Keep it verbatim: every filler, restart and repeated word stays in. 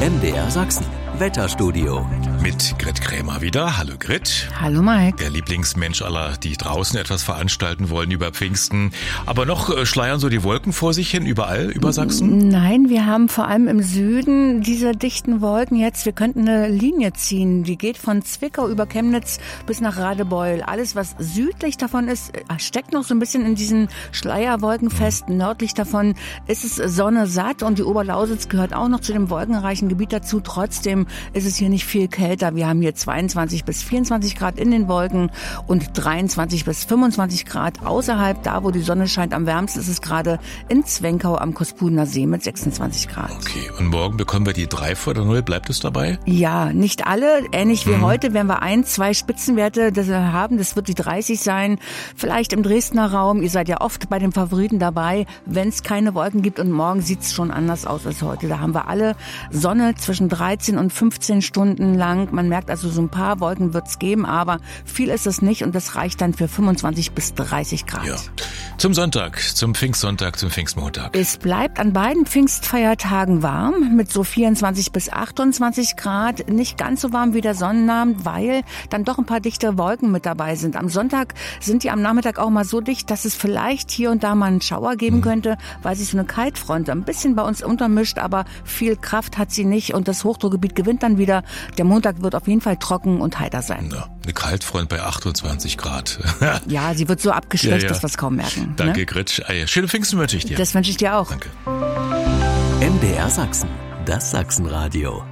M D R Sachsen. Wetterstudio. Mit Grit Krämer wieder. Hallo Grit. Hallo Mike. Der Lieblingsmensch aller, die draußen etwas veranstalten wollen über Pfingsten. Aber noch äh, schleiern so die Wolken vor sich hin, überall über Sachsen? Nein, wir haben vor allem im Süden diese dichten Wolken jetzt. Wir könnten eine Linie ziehen, die geht von Zwickau über Chemnitz bis nach Radebeul. Alles, was südlich davon ist, steckt noch so ein bisschen in diesen Schleierwolken fest. Mhm. Nördlich davon ist es Sonne satt und die Oberlausitz gehört auch noch zu dem wolkenreichen Gebiet dazu. Trotzdem ist es hier nicht viel kälter. Wir haben hier zweiundzwanzig bis vierundzwanzig Grad in den Wolken und dreiundzwanzig bis fünfundzwanzig Grad außerhalb. Da, wo die Sonne scheint, am wärmsten ist es gerade in Zwenkau am Kospudener See mit sechsundzwanzig Grad. Okay, und morgen bekommen wir die drei vor der Null. Bleibt es dabei? Ja, nicht alle. Ähnlich wie mhm. heute werden wir ein, zwei Spitzenwerte das wir haben. Das wird die dreißig sein. Vielleicht im Dresdner Raum. Ihr seid ja oft bei den Favoriten dabei, wenn es keine Wolken gibt. Und morgen sieht es schon anders aus als heute. Da haben wir alle Sonne zwischen dreizehn und fünfzehn Stunden lang. Man merkt also, so ein paar Wolken wird es geben, aber viel ist es nicht und das reicht dann für fünfundzwanzig bis dreißig Grad. Ja. Zum Sonntag, zum Pfingstsonntag, zum Pfingstmontag. Es bleibt an beiden Pfingstfeiertagen warm mit so vierundzwanzig bis achtundzwanzig Grad. Nicht ganz so warm wie der Sonnenabend, weil dann doch ein paar dichte Wolken mit dabei sind. Am Sonntag sind die am Nachmittag auch mal so dicht, dass es vielleicht hier und da mal einen Schauer geben mhm. könnte, weil sich so eine Kaltfront ein bisschen bei uns untermischt, aber viel Kraft hat sie nicht und das Hochdruckgebiet gewinnt dann wieder. Der Montag wird auf jeden Fall trocken und heiter sein. Ja, eine Kaltfront bei achtundzwanzig Grad. Ja, sie wird so abgeschwächt, ja, ja. dass wir es kaum merken. Danke, ne? Gritsch. Schöne Pfingsten wünsche ich dir. Das wünsche ich dir auch. Danke. M D R Sachsen, das Sachsenradio.